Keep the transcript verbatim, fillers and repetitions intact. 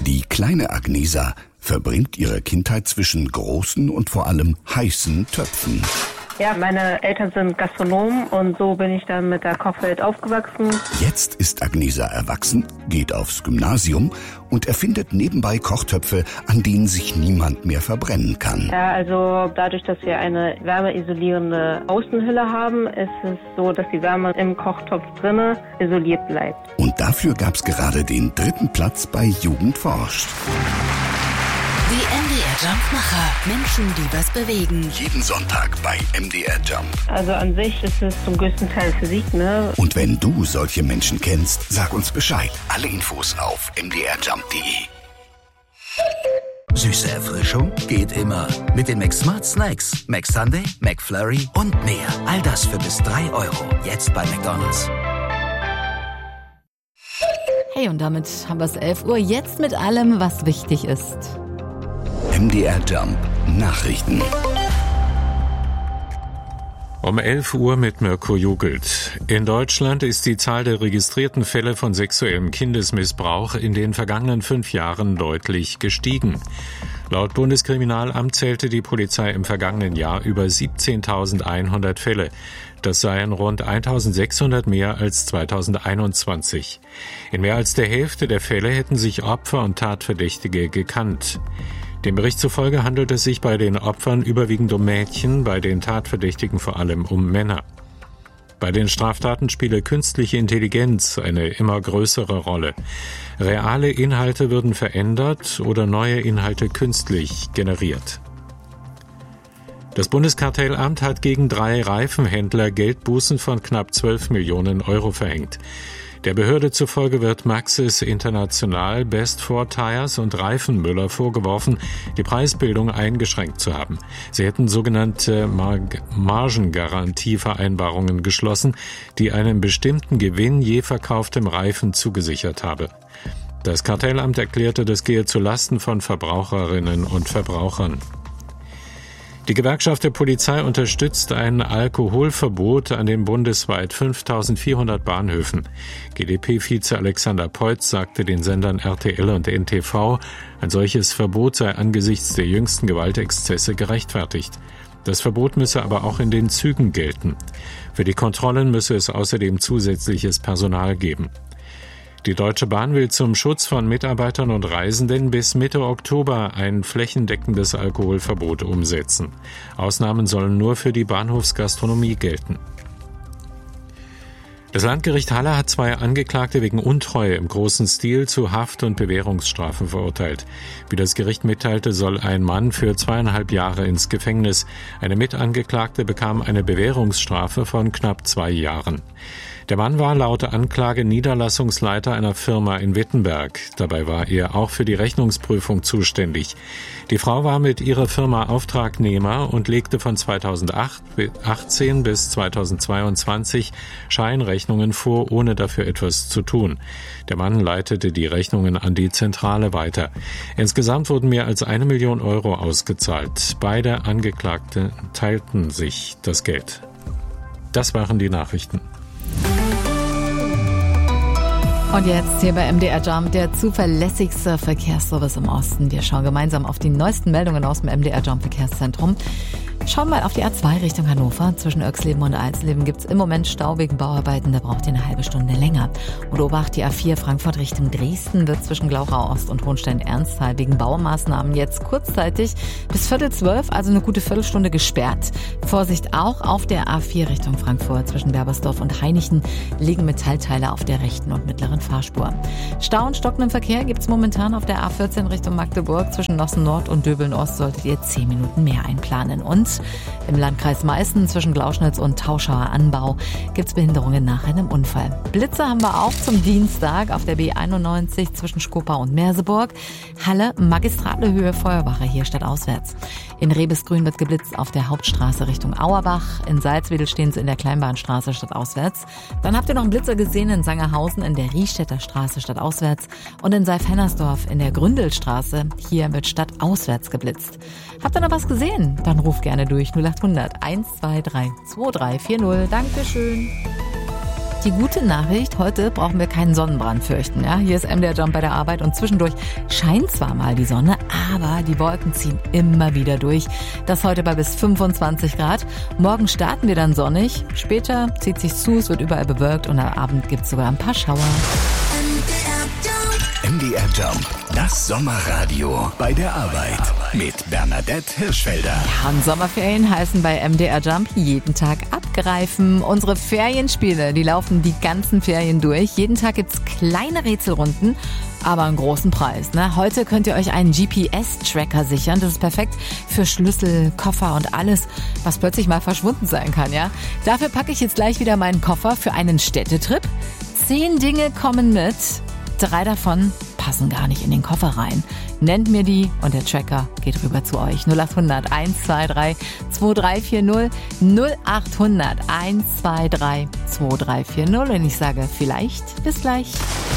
Die kleine Agnesa verbringt ihre Kindheit zwischen großen und vor allem heißen Töpfen. Ja, meine Eltern sind Gastronomen und so bin ich dann mit der Kochwelt aufgewachsen. Jetzt ist Agnesa erwachsen, geht aufs Gymnasium und erfindet nebenbei Kochtöpfe, an denen sich niemand mehr verbrennen kann. Ja, also dadurch, dass wir eine wärmeisolierende Außenhülle haben, ist es so, dass die Wärme im Kochtopf drinne isoliert bleibt. Und dafür gab's gerade den dritten Platz bei Jugend forscht. Die M D R-Jumpmacher. Menschen, die was bewegen. Jeden Sonntag bei M D R Jump. Also an sich ist es zum größten Teil Physik, ne? Und wenn du solche Menschen kennst, sag uns Bescheid. Alle Infos auf m d r jump punkt d e. Süße Erfrischung geht immer. Mit den McSmart Snacks. McSunday, McFlurry und mehr. All das für bis drei Euro. Jetzt bei McDonald's. Hey, und damit haben wir es elf Uhr. Jetzt mit allem, was wichtig ist. M D R Jump Nachrichten. Um elf Uhr mit Mirko Jugelt. In Deutschland ist die Zahl der registrierten Fälle von sexuellem Kindesmissbrauch in den vergangenen fünf Jahren deutlich gestiegen. Laut Bundeskriminalamt zählte die Polizei im vergangenen Jahr über siebzehntausendeinhundert Fälle. Das seien rund eintausendsechshundert mehr als zweitausendeinundzwanzig. In mehr als der Hälfte der Fälle hätten sich Opfer und Tatverdächtige gekannt. Dem Bericht zufolge handelt es sich bei den Opfern überwiegend um Mädchen, bei den Tatverdächtigen vor allem um Männer. Bei den Straftaten spiele künstliche Intelligenz eine immer größere Rolle. Reale Inhalte würden verändert oder neue Inhalte künstlich generiert. Das Bundeskartellamt hat gegen drei Reifenhändler Geldbußen von knapp zwölf Millionen Euro verhängt. Der Behörde zufolge wird Maxis International, Best Four Tires und Reifenmüller vorgeworfen, die Preisbildung eingeschränkt zu haben. Sie hätten sogenannte Mar- Margengarantievereinbarungen geschlossen, die einem bestimmten Gewinn je verkauftem Reifen zugesichert habe. Das Kartellamt erklärte, das gehe zu Lasten von Verbraucherinnen und Verbrauchern. Die Gewerkschaft der Polizei unterstützt ein Alkoholverbot an den bundesweit fünftausendvierhundert Bahnhöfen. G d P-Vize Alexander Peutz sagte den Sendern R T L und N T V, ein solches Verbot sei angesichts der jüngsten Gewaltexzesse gerechtfertigt. Das Verbot müsse aber auch in den Zügen gelten. Für die Kontrollen müsse es außerdem zusätzliches Personal geben. Die Deutsche Bahn will zum Schutz von Mitarbeitern und Reisenden bis Mitte Oktober ein flächendeckendes Alkoholverbot umsetzen. Ausnahmen sollen nur für die Bahnhofsgastronomie gelten. Das Landgericht Halle hat zwei Angeklagte wegen Untreue im großen Stil zu Haft- und Bewährungsstrafen verurteilt. Wie das Gericht mitteilte, soll ein Mann für zweieinhalb Jahre ins Gefängnis. Eine Mitangeklagte bekam eine Bewährungsstrafe von knapp zwei Jahren. Der Mann war laut Anklage Niederlassungsleiter einer Firma in Wittenberg. Dabei war er auch für die Rechnungsprüfung zuständig. Die Frau war mit ihrer Firma Auftragnehmer und legte von zweitausendachtzehn bis zweitausendzweiundzwanzig Scheinrechnungen vor, ohne dafür etwas zu tun. Der Mann leitete die Rechnungen an die Zentrale weiter. Insgesamt wurden mehr als eine Million Euro ausgezahlt. Beide Angeklagte teilten sich das Geld. Das waren die Nachrichten. Und jetzt hier bei M D R Jump, der zuverlässigste Verkehrsservice im Osten. Wir schauen gemeinsam auf die neuesten Meldungen aus dem M D R Jump Verkehrszentrum. Schauen mal auf die A zwei Richtung Hannover. Zwischen Oechsleben und Alsleben gibt es im Moment Stau wegen Bauarbeiten. Da braucht ihr eine halbe Stunde länger. Und Obacht, die A vier Frankfurt Richtung Dresden wird zwischen Glauchau Ost und Hohenstein-Ernsthal wegen Baumaßnahmen jetzt kurzzeitig bis Viertel zwölf, also eine gute Viertelstunde gesperrt. Vorsicht auch auf der A vier Richtung Frankfurt. Zwischen Berbersdorf und Hainichen liegen Metallteile auf der rechten und mittleren Fahrspur. Stau und stockenden Verkehr gibt es momentan auf der A vierzehn Richtung Magdeburg. Zwischen Nossen Nord und Döbeln Ost solltet ihr zehn Minuten mehr einplanen. Und im Landkreis Meißen zwischen Glauschnitz und Tauschauer Anbau gibt es Behinderungen nach einem Unfall. Blitze haben wir auch zum Dienstag auf der B einundneunzig zwischen Skopau und Merseburg. Halle, Magistrale Höhe Feuerwache hier stadtauswärts. In Rebesgrün wird geblitzt auf der Hauptstraße Richtung Auerbach. In Salzwedel stehen sie in der Kleinbahnstraße stadtauswärts. Dann habt ihr noch einen Blitzer gesehen in Sangerhausen in der Riehstädter Straße stadtauswärts und in Seif-Hennersdorf in der Gründelstraße. Hier wird stadtauswärts geblitzt. Habt ihr noch was gesehen? Dann ruft gerne durch null acht hundert eins zwei drei zwei drei vier null. Dankeschön. Die gute Nachricht, heute brauchen wir keinen Sonnenbrand fürchten. Ja? Hier ist M D R Jump bei der Arbeit und zwischendurch scheint zwar mal die Sonne, aber die Wolken ziehen immer wieder durch. Das heute bei bis fünfundzwanzig Grad. Morgen starten wir dann sonnig. Später zieht sich zu, es wird überall bewölkt und am Abend gibt es sogar ein paar Schauer. M D R Jump, das Sommerradio bei der Arbeit mit Bernadette Hirschfelder. Ja, und Sommerferien heißen bei M D R Jump jeden Tag abgreifen. Unsere Ferienspiele, die laufen die ganzen Ferien durch. Jeden Tag gibt's kleine Rätselrunden, aber einen großen Preis. Ne? Heute könnt ihr euch einen G P S-Tracker sichern. Das ist perfekt für Schlüssel, Koffer und alles, was plötzlich mal verschwunden sein kann. Ja? Dafür packe ich jetzt gleich wieder meinen Koffer für einen Städtetrip. Zehn Dinge kommen mit. Drei davon passen gar nicht in den Koffer rein. Nennt mir die und der Tracker geht rüber zu euch. null acht hundert eins zwei drei zwei drei vier null null acht hundert eins zwei drei zwei drei vier null und ich sage vielleicht bis gleich.